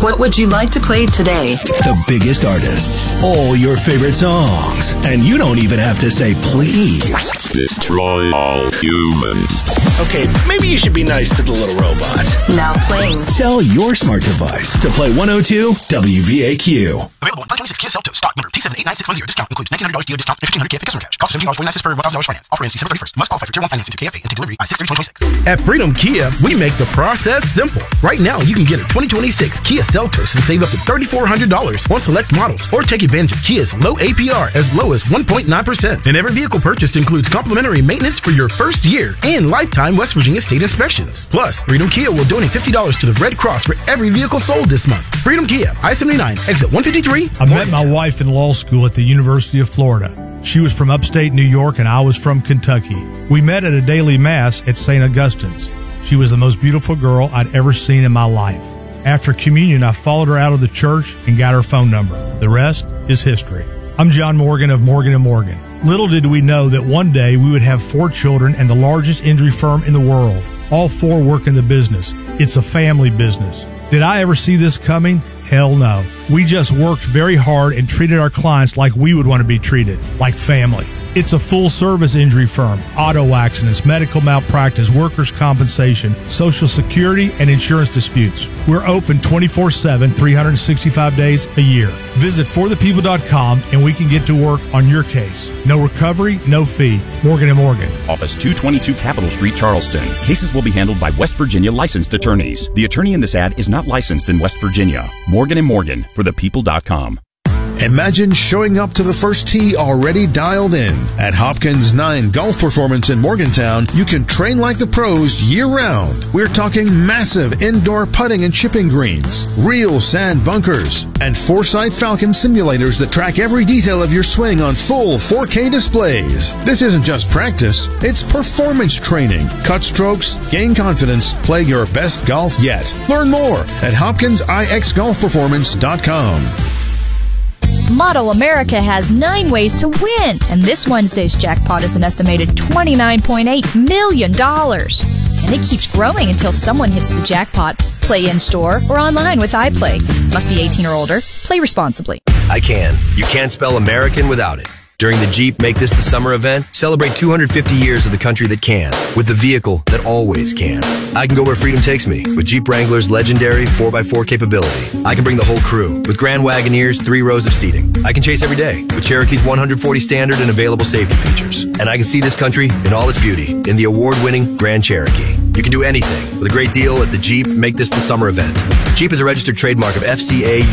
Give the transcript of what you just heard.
What would you like to play today? The biggest artists, all your favorite songs, and you don't even have to say please. Destroy all humans. Okay, maybe you should be nice to the little robot. Now playing. Tell your smart device to play 102 WVAQ. Available in 2026 Kia Seltos. Stock number T789610. Discount includes $1,900 Kia discount and $1,500 Kia customer cash. Cost $17.49 per $1,000 finance. Offer ends December 31st. Must qualify for Tier 1 financing to KFA and take delivery by 6/3/2026. At Freedom Kia, we make the process simple. Right now, you can get a 2026 Kia Seltos and save up to $3,400 on select models, or take advantage of Kia's low APR as low as 1.9%. And every vehicle purchased includes complimentary maintenance for your first year and lifetime West Virginia state inspections. Plus, Freedom Kia will donate $50 to the Red Cross for every vehicle sold this month. Freedom Kia, I-79, exit 153. I met my wife in law school at the University of Florida. She was from upstate New York and I was from Kentucky. We met at a daily mass at St. Augustine's. She was the most beautiful girl I'd ever seen in my life. After communion, I followed her out of the church and got her phone number. The rest is history. I'm John Morgan of Morgan & Morgan. Little did we know that one day we would have 4 children and the largest injury firm in the world. All 4 work in the business. It's a family business. Did I ever see this coming? Hell no. We just worked very hard and treated our clients like we would want to be treated, like family. It's a full-service injury firm, auto accidents, medical malpractice, workers' compensation, Social Security, and insurance disputes. We're open 24/7, 365 days a year. Visit forthepeople.com and we can get to work on your case. No recovery, no fee. Morgan & Morgan. Office 222 Capitol Street, Charleston. Cases will be handled by West Virginia licensed attorneys. The attorney in this ad is not licensed in West Virginia. Morgan & Morgan, forthepeople.com. Imagine showing up to the first tee already dialed in. At Hopkins 9 Golf Performance in Morgantown, you can train like the pros year-round. We're talking massive indoor putting and chipping greens, real sand bunkers, and Foresight Falcon simulators that track every detail of your swing on full 4K displays. This isn't just practice, it's performance training. Cut strokes, gain confidence, play your best golf yet. Learn more at HopkinsIXGolfPerformance.com. Model America has 9 ways to win, and this Wednesday's jackpot is an estimated $29.8 million. And it keeps growing until someone hits the jackpot. Play in-store or online with iPlay. Must be 18 or older. Play responsibly. I can. You can't spell American without it. During the Jeep Make This the Summer event, celebrate 250 years of the country that can, with the vehicle that always can. I can go where freedom takes me, with Jeep Wrangler's legendary 4x4 capability. I can bring the whole crew, with Grand Wagoneer's 3 rows of seating. I can chase every day, with Cherokee's 140 standard and available safety features. And I can see this country in all its beauty, in the award-winning Grand Cherokee. You can do anything, with a great deal at the Jeep Make This the Summer event. Jeep is a registered trademark of FCA